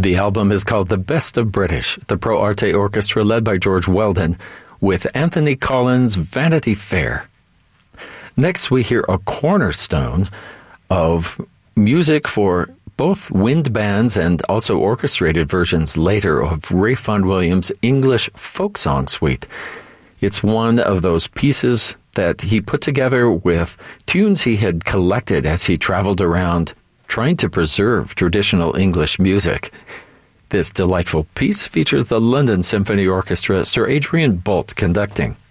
The album is called The Best of British, the Pro Arte Orchestra led by George Weldon, with Anthony Collins' Vanity Fair. Next, we hear a cornerstone of music for both wind bands and also orchestrated versions later of Ralph Williams' English folk song suite. It's one of those pieces that he put together with tunes he had collected as he traveled around trying to preserve traditional English music. This delightful piece features the London Symphony Orchestra, Sir Adrian Boult conducting.